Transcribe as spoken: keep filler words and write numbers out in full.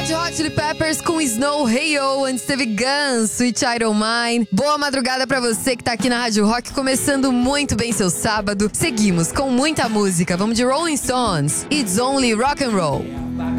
Red Hot Chili Peppers com Snow Hey Oh, antes teve Guns, Sweet I Don't Mind. Boa madrugada pra você que tá aqui na Rádio Rock, começando muito bem seu sábado. Seguimos com muita música, vamos de Rolling Stones, It's Only Rock and Roll.